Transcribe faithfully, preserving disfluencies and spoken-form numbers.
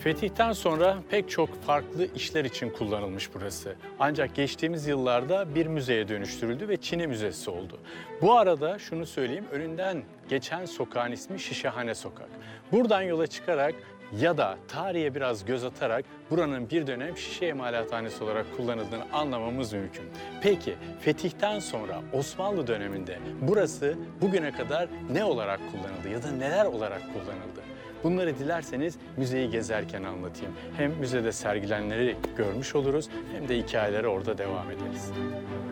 Fetihten sonra pek çok farklı işler için kullanılmış burası. Ancak geçtiğimiz yıllarda bir müzeye dönüştürüldü ve Çin'e müzesi oldu. Bu arada şunu söyleyeyim, önünden geçen sokağın ismi Şişehane Sokak. Buradan yola çıkarak ya da tarihe biraz göz atarak buranın bir dönem şişe imalathanesi olarak kullanıldığını anlamamız mümkün. Peki Fetih'ten sonra Osmanlı döneminde burası bugüne kadar ne olarak kullanıldı ya da neler olarak kullanıldı? Bunları dilerseniz müzeyi gezerken anlatayım. Hem müzede sergilenenleri görmüş oluruz hem de hikayelere orada devam ederiz.